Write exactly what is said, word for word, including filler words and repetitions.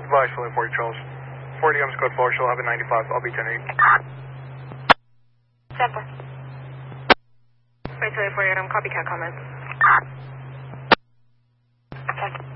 Advise Philly forty Charles. forty M's code four, she'll have a ninety-five, I'll be ten eight. Sample. Wait till forty, I'm copycat comments. Okay.